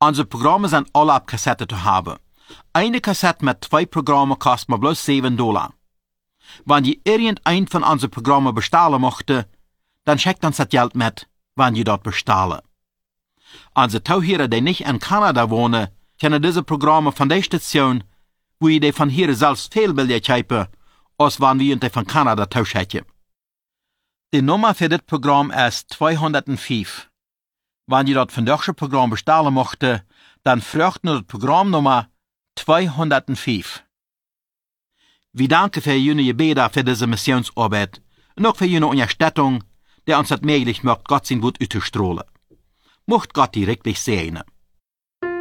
Unsere Programme sind alle auf Kassette zu haben. Eine Kassette mit 2 Programmen kostet mir bloß $7. Wenn je irgendein von unseren Programmen bestellen möchte, dann schickt uns das Geld mit, wenn je dort bestellen. Unsere Zuhörer, die nicht in Kanada wohnen, können diese Programme von der Station, wo je die von hier selbst viel billiger kaufen, als wenn wir die von Kanada tauschen. Die Nummer für das Programm ist 205. Wenn je dort von deutschen Programm bestellen möchte, dann fragt nur das Programmnummer 205. Wir danken für Ihre Gebete für diese Missionsarbeit und auch für Ihre Unterstützung, die uns das möglich macht, Gott sein Wort auszustrahlen. Mocht Gott die wirklich segnen.